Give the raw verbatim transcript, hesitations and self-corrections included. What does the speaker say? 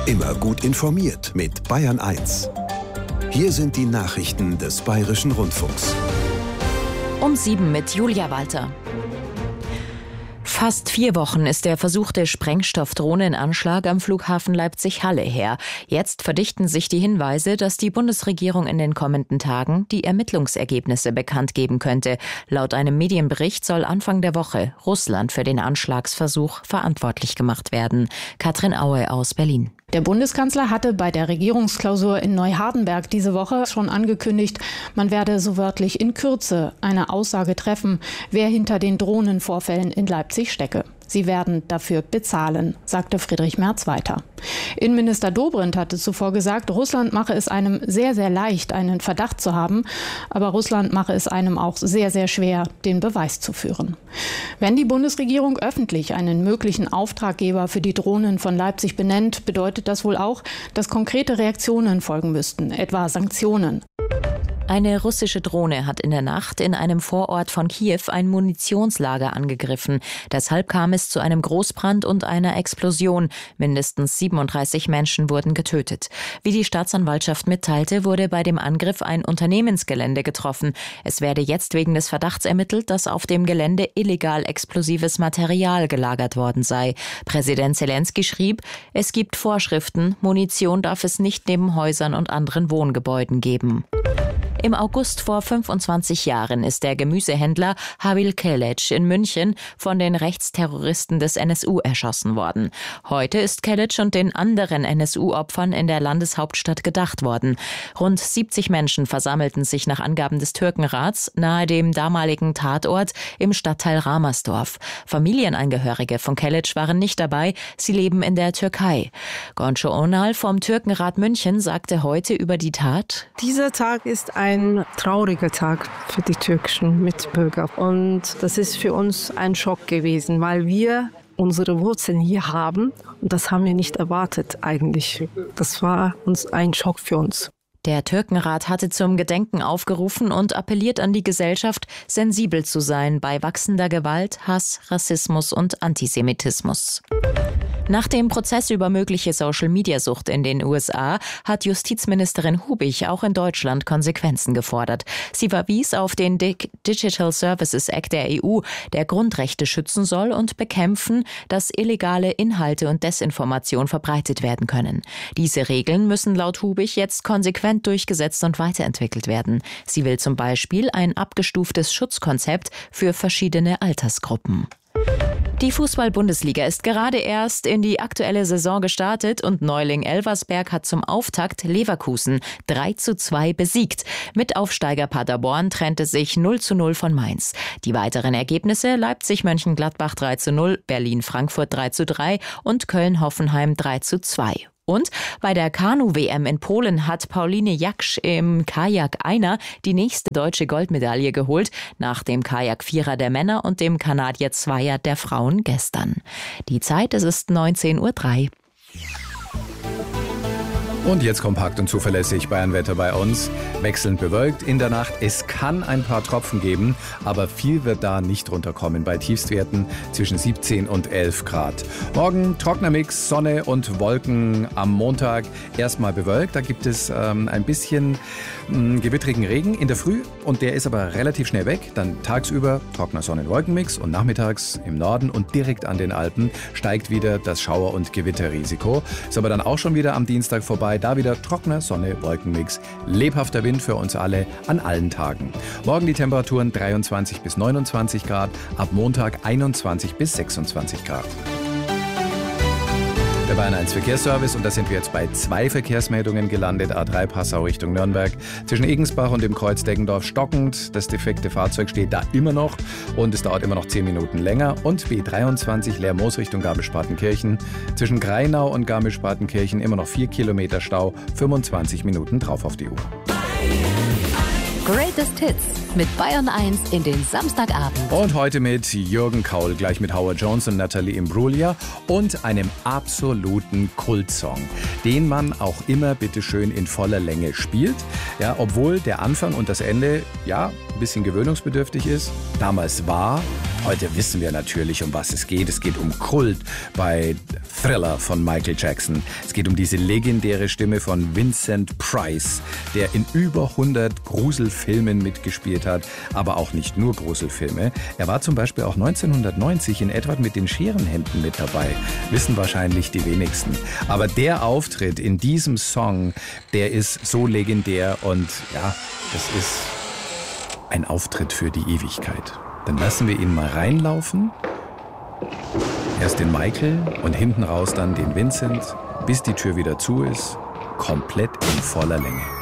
Immer gut informiert mit Bayern eins. Hier sind die Nachrichten des Bayerischen Rundfunks. Um sieben mit Julia Walter. Fast vier Wochen ist der versuchte Sprengstoffdrohnenanschlag am Flughafen Leipzig-Halle her. Jetzt verdichten sich die Hinweise, dass die Bundesregierung in den kommenden Tagen die Ermittlungsergebnisse bekannt geben könnte. Laut einem Medienbericht soll Anfang der Woche Russland für den Anschlagsversuch verantwortlich gemacht werden. Katrin Aue aus Berlin. Der Bundeskanzler hatte bei der Regierungsklausur in Neuhardenberg diese Woche schon angekündigt, man werde so wörtlich in Kürze eine Aussage treffen, wer hinter den Drohnenvorfällen in Leipzig stecke. Sie werden dafür bezahlen, sagte Friedrich Merz weiter. Innenminister Dobrindt hatte zuvor gesagt, Russland mache es einem sehr, sehr leicht, einen Verdacht zu haben, aber Russland mache es einem auch sehr, sehr schwer, den Beweis zu führen. Wenn die Bundesregierung öffentlich einen möglichen Auftraggeber für die Drohnen von Leipzig benennt, bedeutet das wohl auch, dass konkrete Reaktionen folgen müssten, etwa Sanktionen. Eine russische Drohne hat in der Nacht in einem Vorort von Kiew ein Munitionslager angegriffen. Deshalb kam es zu einem Großbrand und einer Explosion. Mindestens siebenunddreißig Menschen wurden getötet. Wie die Staatsanwaltschaft mitteilte, wurde bei dem Angriff ein Unternehmensgelände getroffen. Es werde jetzt wegen des Verdachts ermittelt, dass auf dem Gelände illegal explosives Material gelagert worden sei. Präsident Zelensky schrieb, es gibt Vorschriften, Munition darf es nicht neben Häusern und anderen Wohngebäuden geben. Im August vor fünfundzwanzig Jahren ist der Gemüsehändler Habil Keleç in München von den Rechtsterroristen des N S U erschossen worden. Heute ist Keleç und den anderen N S U-Opfern in der Landeshauptstadt gedacht worden. Rund siebzig Menschen versammelten sich nach Angaben des Türkenrats nahe dem damaligen Tatort im Stadtteil Ramersdorf. Familienangehörige von Keleç waren nicht dabei, sie leben in der Türkei. Gonco Onal vom Türkenrat München sagte heute über die Tat: Dieser Tag ist ein Ein trauriger Tag für die türkischen Mitbürger. Und das ist für uns ein Schock gewesen, weil wir unsere Wurzeln hier haben. Und das haben wir nicht erwartet eigentlich. Das war uns ein Schock für uns. Der Türkenrat hatte zum Gedenken aufgerufen und appelliert an die Gesellschaft, sensibel zu sein bei wachsender Gewalt, Hass, Rassismus und Antisemitismus. Nach dem Prozess über mögliche Social-Media-Sucht in den U S A hat Justizministerin Hubig auch in Deutschland Konsequenzen gefordert. Sie verwies auf den Digital Services Act der E U, der Grundrechte schützen soll und bekämpfen, dass illegale Inhalte und Desinformation verbreitet werden können. Diese Regeln müssen laut Hubig jetzt konsequent durchgesetzt und weiterentwickelt werden. Sie will zum Beispiel ein abgestuftes Schutzkonzept für verschiedene Altersgruppen. Die Fußball-Bundesliga ist gerade erst in die aktuelle Saison gestartet und Neuling Elversberg hat zum Auftakt Leverkusen drei zu zwei besiegt. Mitaufsteiger Paderborn trennte sich null zu null von Mainz. Die weiteren Ergebnisse: Leipzig-Mönchengladbach drei zu null, Berlin-Frankfurt drei zu drei und Köln-Hoffenheim drei zu zwei. Und bei der Kanu-W M in Polen hat Pauline Jaksch im Kajak-Einer die nächste deutsche Goldmedaille geholt, nach dem Kajak-Vierer der Männer und dem Kanadier-Zweier der Frauen gestern. Die Zeit, es ist neunzehn Uhr drei. Und jetzt kompakt und zuverlässig Bayernwetter bei uns. Wechselnd bewölkt in der Nacht. Es kann ein paar Tropfen geben, aber viel wird da nicht runterkommen. Bei Tiefstwerten zwischen siebzehn und elf Grad. Morgen trockener Mix, Sonne und Wolken am Montag. Erstmal bewölkt, da gibt es ähm, ein bisschen mh, gewittrigen Regen in der Früh und der ist aber relativ schnell weg. Dann tagsüber trockener Sonnen-Wolkenmix und nachmittags im Norden und direkt an den Alpen steigt wieder das Schauer- und Gewitterrisiko. Ist aber dann auch schon wieder am Dienstag vorbei. Da wieder trockener Sonne-Wolkenmix. Lebhafter Wind für uns alle an allen Tagen. Morgen die Temperaturen dreiundzwanzig bis neunundzwanzig Grad, ab Montag einundzwanzig bis sechsundzwanzig Grad. Der Bayern eins Verkehrsservice und da sind wir jetzt bei zwei Verkehrsmeldungen gelandet. A drei Passau Richtung Nürnberg. Zwischen Egensbach und dem Kreuz Deggendorf stockend. Das defekte Fahrzeug steht da immer noch und es dauert immer noch zehn Minuten länger. Und B dreiundzwanzig Lermoos Richtung Garmisch-Partenkirchen. Zwischen Greinau und Garmisch-Partenkirchen immer noch vier Kilometer Stau. fünfundzwanzig Minuten drauf auf die Uhr. Greatest Hits mit Bayern eins in den Samstagabend. Und heute mit Jürgen Kaul, gleich mit Howard Jones und Natalie Imbruglia und einem absoluten Kultsong, den man auch immer bitteschön in voller Länge spielt. Ja, obwohl der Anfang und das Ende ja ein bisschen gewöhnungsbedürftig ist. Damals war Heute wissen wir natürlich, um was es geht. Es geht um Kult bei Thriller von Michael Jackson. Es geht um diese legendäre Stimme von Vincent Price, der in über hundert Gruselfilmen mitgespielt hat, aber auch nicht nur Gruselfilme. Er war zum Beispiel auch neunzehnhundertneunzig in Edward mit den Scherenhänden mit dabei. Wissen wahrscheinlich die wenigsten. Aber der Auftritt in diesem Song, der ist so legendär und ja, das ist ein Auftritt für die Ewigkeit. Dann lassen wir ihn mal reinlaufen. Erst den Michael und hinten raus dann den Vincent, bis die Tür wieder zu ist, komplett in voller Länge.